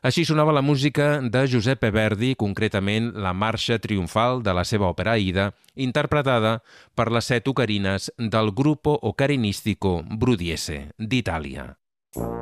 Així sonava la música de Giuseppe Verdi, concretament la marxa triomfal de la seva òpera Aida, interpretada per les 7 ocarines del Gruppo Ocarinistico Brudiese d'Itàlia.